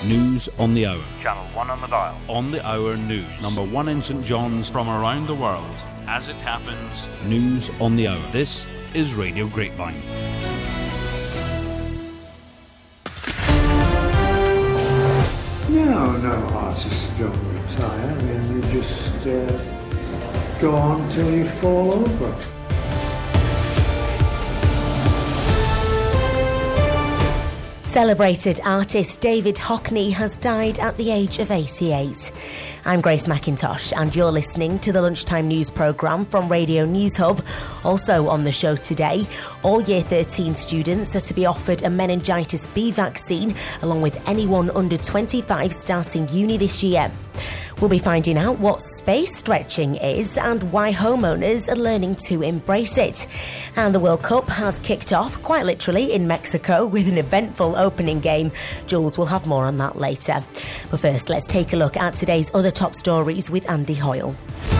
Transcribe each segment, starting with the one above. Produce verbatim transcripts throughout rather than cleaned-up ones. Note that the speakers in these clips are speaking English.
News on the Hour. Channel one on the dial. On the Hour News. Number one in St John's from around the world. As it happens, News on the Hour. This is Radio Grapevine. No, no artists don't retire. I mean, you just uh, go on till you fall over. Celebrated artist David Hockney has died at the age of eighty-eight. I'm Grace McIntosh and you're listening to the Lunchtime News programme from Radio News Hub. Also on the show today, all Year thirteen students are to be offered a meningitis B vaccine, along with anyone under twenty-five starting uni this year. We'll be finding out what space stretching is and why homeowners are learning to embrace it. And the World Cup has kicked off, quite literally, in Mexico with an eventful opening game. Jules will have more on that later. But first, let's take a look at today's other top stories with Andy Hoyle.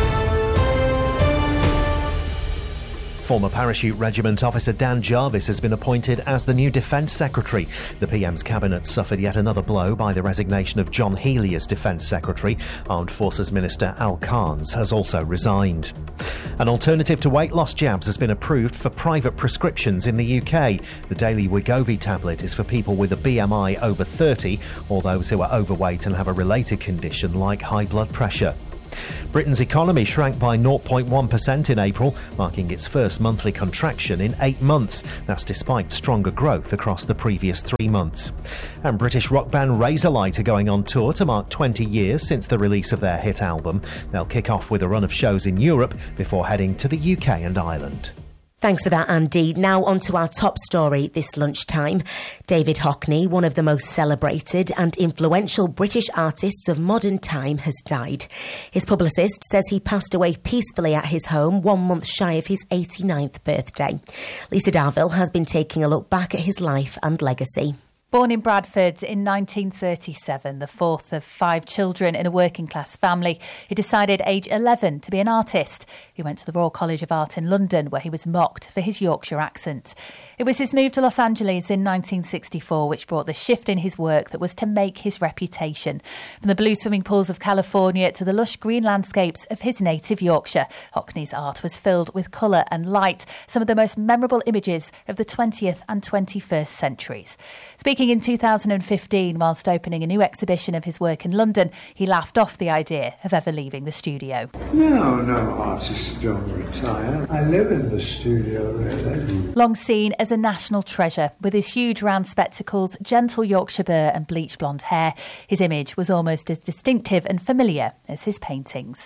Former Parachute Regiment officer Dan Jarvis has been appointed as the new Defence Secretary. The P M's cabinet suffered yet another blow by the resignation of John Healey as Defence Secretary. Armed Forces Minister Al Carnes has also resigned. An alternative to weight loss jabs has been approved for private prescriptions in the U K. The daily Wegovy tablet is for people with a B M I over thirty or those who are overweight and have a related condition like high blood pressure. Britain's economy shrank by zero point one percent in April, marking its first monthly contraction in eight months. That's despite stronger growth across the previous three months. And British rock band Razorlight are going on tour to mark twenty years since the release of their hit album. They'll kick off with a run of shows in Europe before heading to the U K and Ireland. Thanks for that, Andy. Now on to our top story this lunchtime. David Hockney, one of the most celebrated and influential British artists of modern time, has died. His publicist says he passed away peacefully at his home one month shy of his eighty-ninth birthday. Lisa Darville has been taking a look back at his life and legacy. Born in Bradford in nineteen thirty-seven, the fourth of five children in a working-class family, he decided age eleven to be an artist. He went to the Royal College of Art in London, where he was mocked for his Yorkshire accent. It was his move to Los Angeles in nineteen sixty-four which brought the shift in his work that was to make his reputation. From the blue swimming pools of California to the lush green landscapes of his native Yorkshire, Hockney's art was filled with colour and light, some of the most memorable images of the twentieth and twenty-first centuries. Speaking in two thousand fifteen, whilst opening a new exhibition of his work in London, he laughed off the idea of ever leaving the studio. No, no artists don't retire. I live in the studio, really. Long seen as a national treasure, with his huge round spectacles, gentle Yorkshire burr and bleach blonde hair, his image was almost as distinctive and familiar as his paintings.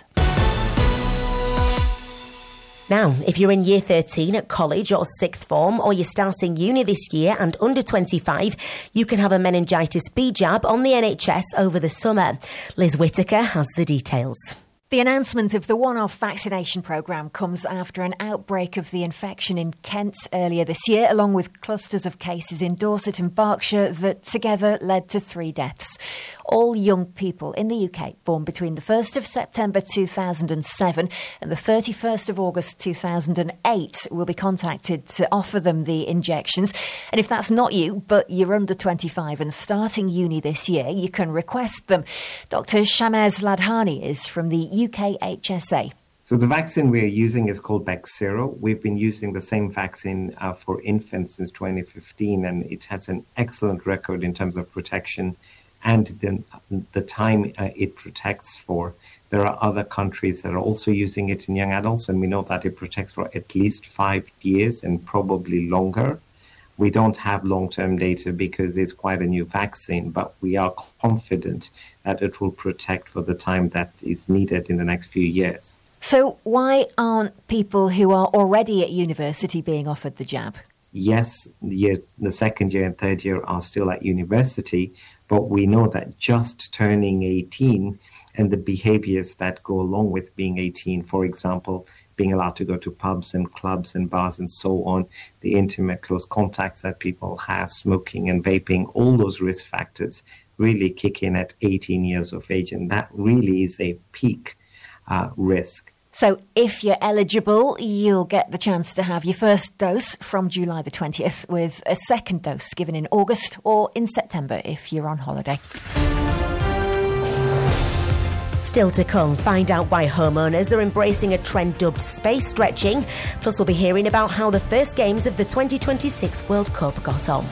Now, if you're in Year thirteen at college or sixth form, or you're starting uni this year and under twenty-five, you can have a meningitis B jab on the N H S over the summer. Liz Whittaker has the details. The announcement of the one-off vaccination programme comes after an outbreak of the infection in Kent earlier this year, along with clusters of cases in Dorset and Berkshire that together led to three deaths. All young people in the U K born between the first of September two thousand seven and the thirty-first of August two thousand eight will be contacted to offer them the injections. And if that's not you, but you're under twenty-five and starting uni this year, you can request them. Doctor Shamez Ladhani is from the U K H S A. So the vaccine we're using is called Bexsero. We've been using the same vaccine uh, for infants since twenty fifteen, and it has an excellent record in terms of protection and the, the time uh, it protects for. There are other countries that are also using it in young adults, and we know that it protects for at least five years and probably longer. We don't have long-term data because it's quite a new vaccine, but we are confident that it will protect for the time that is needed in the next few years. So why aren't people who are already at university being offered the jab? Yes, the, year, the second year and third year are still at university, but we know that just turning eighteen and the behaviors that go along with being eighteen, for example, being allowed to go to pubs and clubs and bars and so on, the intimate close contacts that people have, smoking and vaping, all those risk factors really kick in at eighteen years of age, and that really is a peak uh, risk. So if you're eligible, you'll get the chance to have your first dose from July the twentieth, with a second dose given in August or in September if you're on holiday. Still to come, find out why homeowners are embracing a trend dubbed space stretching. Plus, we'll be hearing about how the first games of the twenty twenty-six World Cup got on.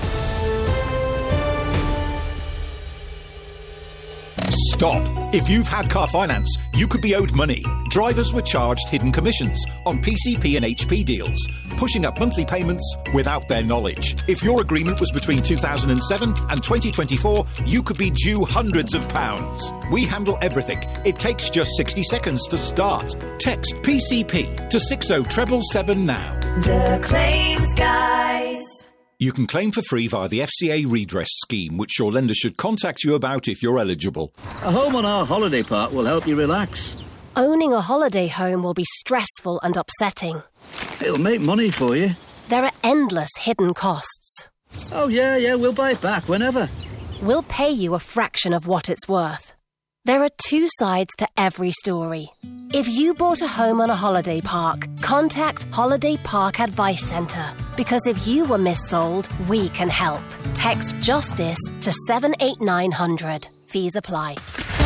Stop. If you've had car finance, you could be owed money. Drivers were charged hidden commissions on P C P and H P deals, pushing up monthly payments without their knowledge. If your agreement was between two thousand seven and twenty twenty-four, you could be due hundreds of pounds. We handle everything. It takes just sixty seconds to start. Text P C P to six oh seven seven now. The Claims Guys. You can claim for free via the F C A redress scheme, which your lender should contact you about if you're eligible. A home on our holiday park will help you relax. Owning a holiday home will be stressful and upsetting. It'll make money for you. There are endless hidden costs. Oh, yeah, yeah, we'll buy it back whenever. We'll pay you a fraction of what it's worth. There are two sides to every story. If you bought a home on a holiday park, contact Holiday Park Advice Centre. Because if you were missold, we can help. Text JUSTICE to seven eight nine hundred. Fees apply.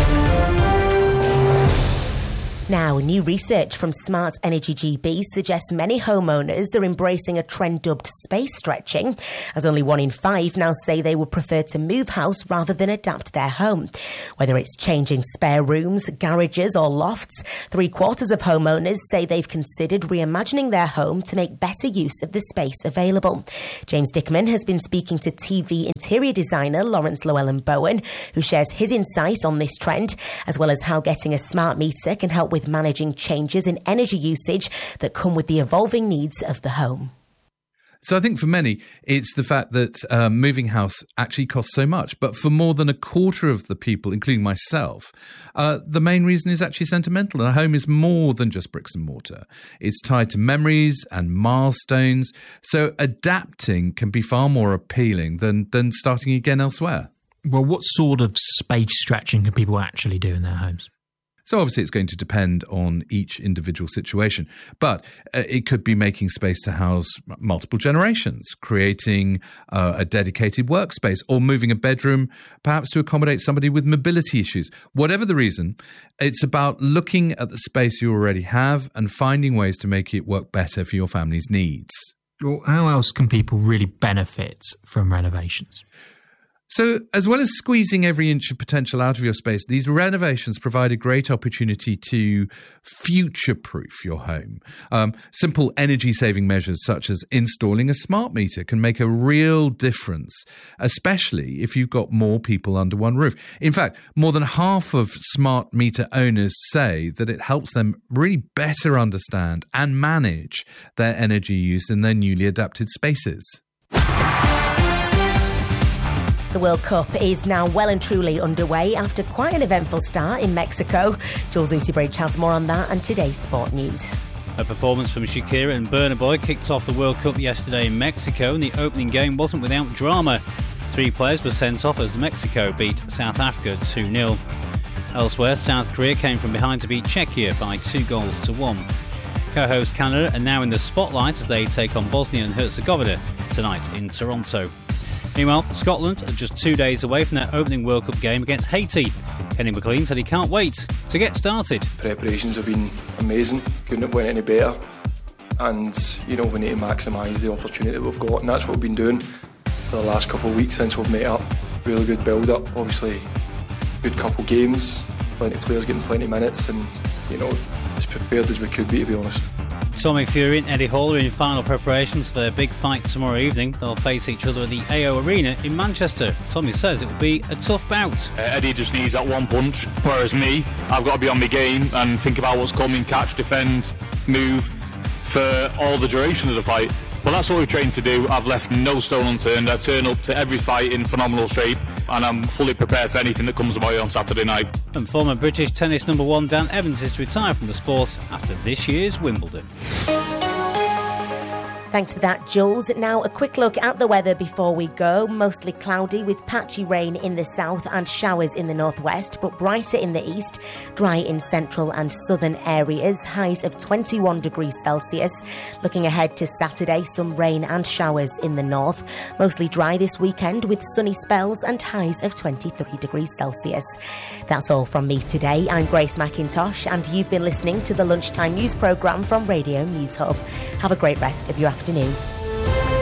Now, new research from Smart Energy G B suggests many homeowners are embracing a trend dubbed space stretching, as only one in five now say they would prefer to move house rather than adapt their home. Whether it's changing spare rooms, garages or lofts, three quarters of homeowners say they've considered reimagining their home to make better use of the space available. James Dickman has been speaking to T V interior designer Lawrence Llewellyn-Bowen, who shares his insight on this trend, as well as how getting a smart meter can help with with managing changes in energy usage that come with the evolving needs of the home. So I think for many, it's the fact that um, moving house actually costs so much. But for more than a quarter of the people, including myself, uh, the main reason is actually sentimental. And a home is more than just bricks and mortar. It's tied to memories and milestones. So adapting can be far more appealing than, than starting again elsewhere. Well, what sort of space stretching can people actually do in their homes? So obviously it's going to depend on each individual situation, but uh, it could be making space to house multiple generations, creating uh, a dedicated workspace, or moving a bedroom perhaps to accommodate somebody with mobility issues. Whatever the reason, it's about looking at the space you already have and finding ways to make it work better for your family's needs. Well, how else can people really benefit from renovations? So, as well as squeezing every inch of potential out of your space, these renovations provide a great opportunity to future-proof your home. Um, simple energy-saving measures such as installing a smart meter can make a real difference, especially if you've got more people under one roof. In fact, more than half of smart meter owners say that it helps them really better understand and manage their energy use in their newly adapted spaces. The World Cup is now well and truly underway after quite an eventful start in Mexico. Jules Lucy-Bridge has more on that and today's sport news. A performance from Shakira and Burna Boy kicked off the World Cup yesterday in Mexico, and the opening game wasn't without drama. Three players were sent off as Mexico beat South Africa two nil. Elsewhere, South Korea came from behind to beat Czechia by two goals to one. Co-host Canada are now in the spotlight as they take on Bosnia and Herzegovina tonight in Toronto. Meanwhile, Scotland are just two days away from their opening World Cup game against Haiti. Kenny McLean said he can't wait to get started. Preparations have been amazing, couldn't have went any better. And, you know, we need to maximise the opportunity that we've got, and that's what we've been doing for the last couple of weeks since we've met up. Really good build-up, obviously good couple games, plenty of players getting plenty of minutes, and, you know, as prepared as we could be, to be honest. Tommy Fury and Eddie Hall are in final preparations for their big fight tomorrow evening. They'll face each other at the A O Arena in Manchester. Tommy says it will be a tough bout. Uh, Eddie just needs that one punch, whereas me, I've got to be on my game and think about what's coming, catch, defend, move for all the duration of the fight. Well, that's what we've trained to do. I've left no stone unturned. I turn up to every fight in phenomenal shape, and I'm fully prepared for anything that comes my way on Saturday night. And former British tennis number one Dan Evans is to retire from the sport after this year's Wimbledon. Thanks for that, Jules. Now, a quick look at the weather before we go. Mostly cloudy with patchy rain in the south and showers in the northwest, but brighter in the east. Dry in central and southern areas. Highs of twenty-one degrees Celsius. Looking ahead to Saturday, some rain and showers in the north. Mostly dry this weekend with sunny spells and highs of twenty-three degrees Celsius. That's all from me today. I'm Grace McIntosh, and you've been listening to the Lunchtime News programme from Radio News Hub. Have a great rest of your afternoon.